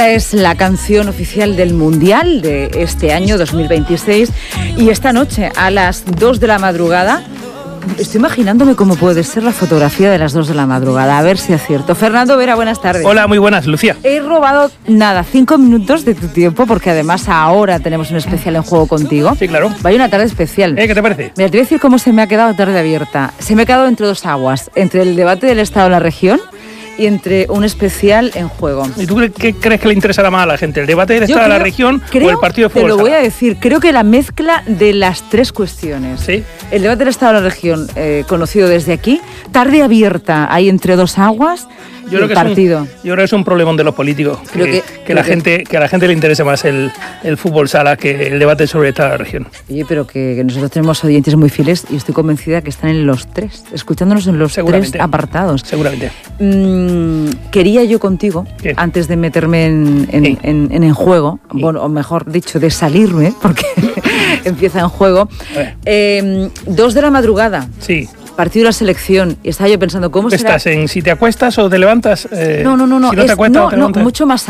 Es la canción oficial del Mundial de este año 2026 y esta noche a las 2 de la madrugada estoy imaginándome cómo puede ser la fotografía de las 2 de la madrugada, a ver si acierto. Fernando Vera, buenas tardes. Hola, muy buenas, Lucía. He robado, 5 minutos de tu tiempo porque además ahora tenemos un especial en juego contigo. Sí, claro. Vaya una tarde especial. ¿Qué te parece? Mira, te voy a decir cómo se me ha quedado tarde abierta. Se me ha quedado entre dos aguas, entre el debate del Estado de la región y entre un especial en juego. ¿Y tú qué crees que le interesará más a la gente? ¿El debate del Estado de la región o el partido de fútbol? Te lo voy a decir, creo que la mezcla de las tres cuestiones. ¿Sí? El debate del Estado de la región, conocido desde aquí, tarde abierta, ahí entre dos aguas. Yo creo que es un problemón de los políticos, que a la gente le interese más el fútbol sala que el debate sobre el Estado de la región. Oye, pero que nosotros tenemos oyentes muy fieles y estoy convencida que están en los tres, escuchándonos en los tres apartados. Seguramente. Quería yo contigo, antes de meterme en juego, bueno, o mejor dicho, de salirme, porque empieza en juego, 2 de la madrugada. Sí. Partido de la selección, y estaba yo pensando, ¿cómo será? ¿Estás en si te acuestas o te levantas? No, Si no te acuestas o te levantas. mucho más